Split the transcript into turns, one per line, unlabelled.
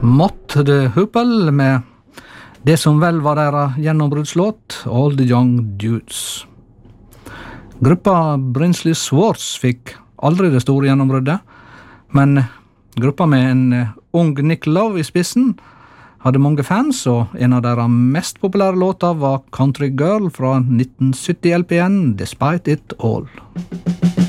Mott the Hoople med det som vel var deres gjennombruddslåt, All the Young Dudes. Gruppa Brinsley Swartz fikk aldri det store gjennombruddet, men gruppa med en ung Nick Lowe i spissen hadde mange fans, og en av deres mest populære låter var Country Girl fra 1970 LPN Despite It All.